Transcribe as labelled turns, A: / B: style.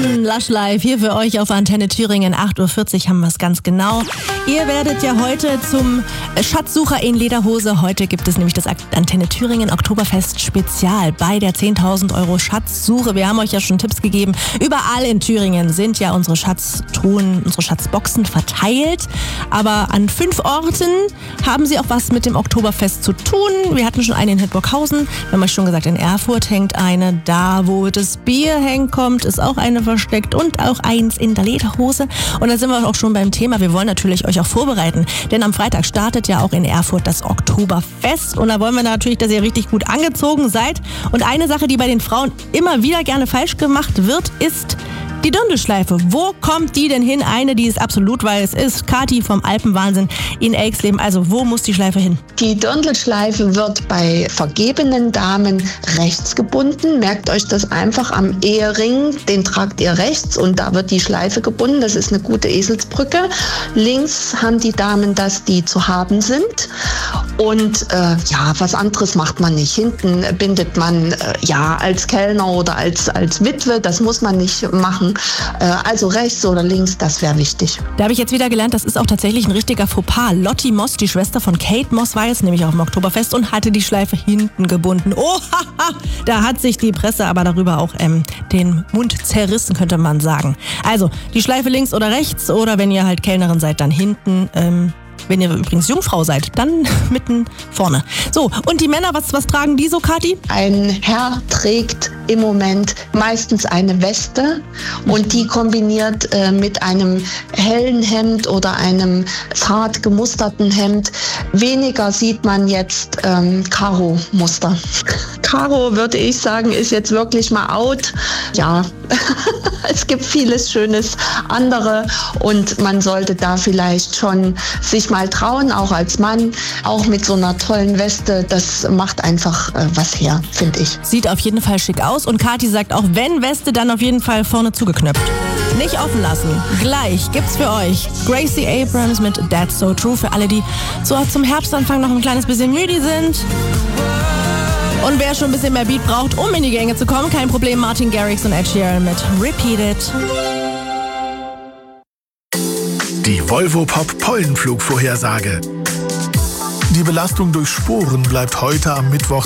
A: Carsten, Lush Live, hier für euch auf Antenne Thüringen. 8.40 Uhr haben wir es ganz genau. Ihr werdet ja heute zum Schatzsucher in Lederhose. Heute gibt es nämlich das Antenne Thüringen Oktoberfest Spezial bei der 10.000 € Schatzsuche. Wir haben euch ja schon Tipps gegeben. Überall in Thüringen sind ja unsere Schatztruhen, unsere Schatzboxen verteilt. Aber an 5 Orten haben sie auch was mit dem Oktoberfest zu tun. Wir hatten schon eine in Hildburghausen. Wir haben euch schon gesagt, in Erfurt hängt eine. Da, wo das Bier hinkommt, ist auch eine versteckt und auch eins in der Lederhose. Und da sind wir auch schon beim Thema. Wir wollen natürlich euch auch vorbereiten, denn am Freitag startet ja auch in Erfurt das Oktoberfest und da wollen wir natürlich, dass ihr richtig gut angezogen seid. Und eine Sache, die bei den Frauen immer wieder gerne falsch gemacht wird, ist die Dirndlschleife. Wo kommt die denn hin? Eine, die es absolut weiß, ist Kathi vom Alpenwahnsinn in Elxleben. Also wo muss die Schleife hin?
B: Die Dirndlschleife wird bei vergebenen Damen rechts gebunden. Merkt euch das einfach am Ehering, den tragt ihr rechts und da wird die Schleife gebunden. Das ist eine gute Eselsbrücke. Links haben die Damen das, die zu haben sind. Und was anderes macht man nicht. Hinten bindet man als Kellner oder als Witwe, das muss man nicht machen. Also rechts oder links, das wäre wichtig.
A: Da habe ich jetzt wieder gelernt, das ist auch tatsächlich ein richtiger Fauxpas. Lotti Moss, die Schwester von Kate Moss, war jetzt nämlich auf dem Oktoberfest und hatte die Schleife hinten gebunden. Oh, da hat sich die Presse aber darüber auch den Mund zerrissen, könnte man sagen. Also die Schleife links oder rechts oder wenn ihr halt Kellnerin seid, dann hinten. Wenn ihr übrigens Jungfrau seid, dann mitten vorne. So, und die Männer, was tragen die so, Kathi?
B: Ein Herr trägt im Moment meistens eine Weste und die kombiniert mit einem hellen Hemd oder einem zart gemusterten Hemd. Weniger sieht man jetzt Karo-Muster. Karo, würde ich sagen, ist jetzt wirklich mal out. Ja, es gibt vieles Schönes andere und man sollte da vielleicht schon sich mal trauen, auch als Mann, auch mit so einer tollen Weste. Das macht einfach was her, finde ich.
A: Sieht auf jeden Fall schick aus und Kathi sagt auch, wenn Weste, dann auf jeden Fall vorne zugeknöpft. Nicht offen lassen. Gleich gibt's für euch Gracie Abrams mit That's So True für alle, die so zum Herbstanfang noch ein kleines bisschen müde sind. Und wer schon ein bisschen mehr Beat braucht, um in die Gänge zu kommen, kein Problem, Martin Garrix und Ed Sheeran mit Repeat It.
C: Die Volvo Pop Pollenflugvorhersage. Die Belastung durch Sporen bleibt heute am Mittwoch